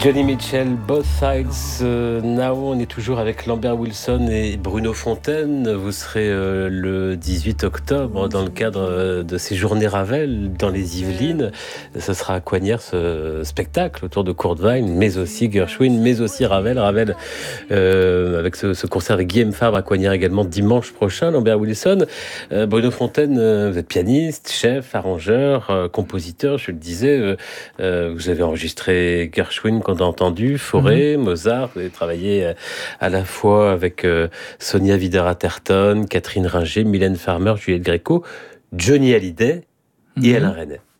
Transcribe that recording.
Johnny Mitchell, Both Sides Now. On est toujours avec Lambert Wilson et Bruno Fontaine. Vous serez le 18 octobre dans le cadre de ces journées Ravel dans les Yvelines. Ce sera à Coignères, ce spectacle autour de Kurt Weill, mais aussi Gershwin, mais aussi Ravel. Ravel avec ce concert avec Guillaume Fabre à Coignères également dimanche prochain. Lambert Wilson, Bruno Fontaine, vous êtes pianiste, chef, arrangeur, compositeur, je le disais. Vous avez enregistré Gershwin qu'on a entendu, Fauré, Mozart. Vous avez travaillé à la fois avec Sonia Wider-Atherton, Catherine Ringer, Mylène Farmer, Juliette Gréco, Johnny Hallyday et Alain Resnais.